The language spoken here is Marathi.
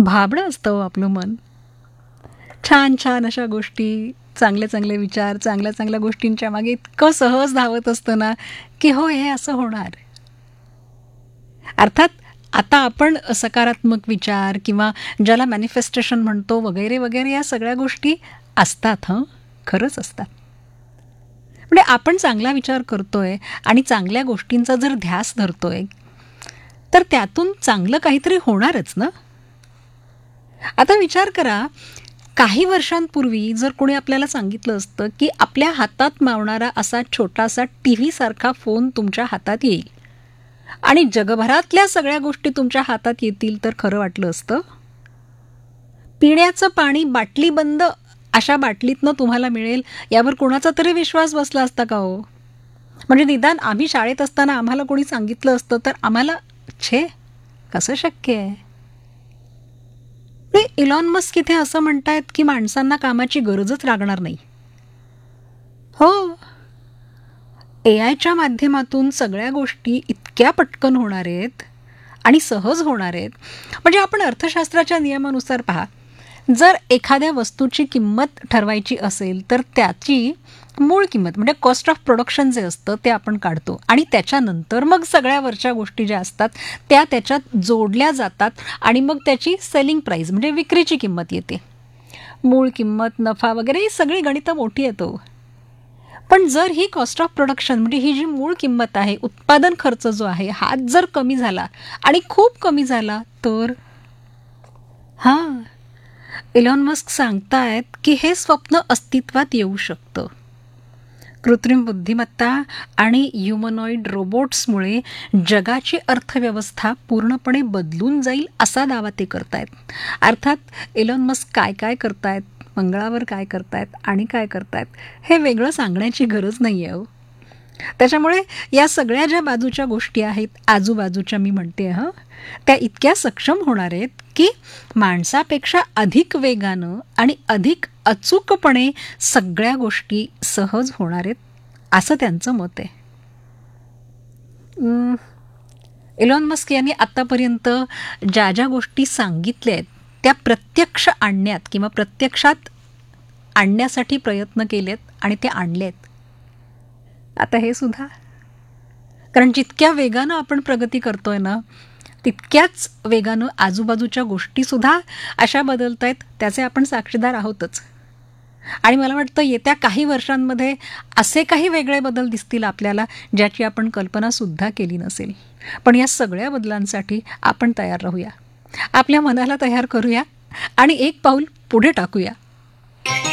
भाबडं असतं हो आपलं मन. छान छान अशा गोष्टी, चांगले चांगले विचार, चांगल्या चांगल्या गोष्टींच्या मागे इतकं सहज धावत असतं ना, की हो हे असं होणार. अर्थात आता आपण सकारात्मक विचार किंवा ज्याला मॅनिफेस्टेशन म्हणतो वगैरे वगैरे या सगळ्या गोष्टी असतात. खरंच असतात. म्हणजे आपण चांगला विचार करतोय आणि चांगल्या गोष्टींचा जर ध्यास धरतोय तर त्यातून चांगलं काहीतरी होणारच ना. आता विचार करा, काही वर्षांपूर्वी जर कोणी आपल्याला सांगितलं असतं की आपल्या हातात मावणारा असा छोटासा टी व्ही सारखा फोन तुमच्या हातात येईल आणि जगभरातल्या सगळ्या गोष्टी तुमच्या हातात येतील, तर खरं वाटलं असतं? पिण्याचं पाणी बाटली बंद अशा बाटलीतनं तुम्हाला मिळेल यावर कोणाचा तरी विश्वास बसला असता का हो? म्हणजे निदान आम्ही शाळेत असताना आम्हाला कोणी सांगितलं असतं तर आम्हाला छे, कसं शक्य आहे? इलॉन मस्क इथे असं म्हणतायत की माणसांना कामाची गरजच लागणार नाही. हो, एआयच्या माध्यमातून सगळ्या गोष्टी इतक्या पटकन होणार आहेत आणि सहज होणार आहेत. म्हणजे आपण अर्थशास्त्राच्या नियमानुसार पहा, जर एखाद्या वस्तूची किंमत ठरवायची असेल तर त्याची मूळ किंमत म्हणजे कॉस्ट ऑफ प्रोडक्शन जे असतं ते आपण काढतो आणि त्याच्यानंतर मग सगळ्या वरच्या गोष्टी ज्या असतात त्या त्याच्यात जोडल्या जातात आणि मग त्याची सेलिंग प्राईस म्हणजे विक्रीची किंमत येते. मूळ किंमत, नफा वगैरे ही सगळी गणितं मोठी येतो. पण जर ही कॉस्ट ऑफ प्रोडक्शन म्हणजे ही जी मूळ किंमत आहे, उत्पादन खर्च जो आहे, हाच जर कमी झाला आणि खूप कमी झाला तर हां, इलॉन मस्क सांगतायत की हे स्वप्न अस्तित्वात येऊ शकतं. कृत्रिम बुद्धिमत्ता आणि ह्युमनॉइड रोबोट्समुळे जगाची अर्थव्यवस्था पूर्णपणे बदलून जाईल असा दावा ते करतायत. अर्थात इलॉन मस्क काय काय करतायत, मंगळावर काय करतायत आणि काय करतायत हे वेगळं सांगण्याची गरज नाही आहे. त्याच्यामुळे या सगळ्या ज्या बाजूच्या गोष्टी आहेत, आजूबाजूच्या मी म्हणते त्या इतक्या सक्षम होणार आहेत की माणसापेक्षा अधिक वेगानं आणि अधिक अचूकपणे सगळ्या गोष्टी सहज होणार आहेत, असं त्यांचं मत आहे. इलॉन मस्क यांनी आत्तापर्यंत ज्या ज्या गोष्टी सांगितल्या आहेत त्या प्रत्यक्ष आणण्यात किंवा प्रत्यक्षात आणण्यासाठी प्रयत्न केलेत आणि ते आणलेत. आता हे सुद्धा, कारण जितक्या वेगानं आपण प्रगती करतोय ना, तितक्याच वेगानं आजूबाजूच्या गोष्टीसुद्धा अशा बदलत आहेत, त्याचे आपण साक्षीदार आहोतच. आणि मला वाटतं येत्या काही वर्षांमध्ये असे काही वेगळे बदल दिसतील आपल्याला ज्याची आपण कल्पनासुद्धा केली नसेल. पण या सगळ्या बदलांसाठी आपण तयार राहूया, आपल्या मनाला तयार करूया आणि एक पाऊल पुढे टाकूया.